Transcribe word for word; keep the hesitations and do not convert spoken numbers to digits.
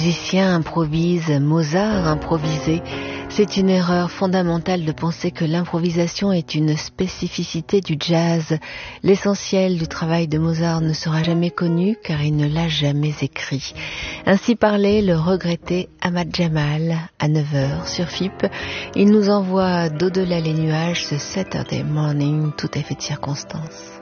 Musicien improvise, Mozart improvisé. C'est une erreur fondamentale de penser que l'improvisation est une spécificité du jazz. L'essentiel du travail de Mozart ne sera jamais connu car il ne l'a jamais écrit. Ainsi parlait le regretté Ahmad Jamal à neuf heures sur F I P. Il nous envoie d'au-delà les nuages ce Saturday Morning tout à fait de circonstance.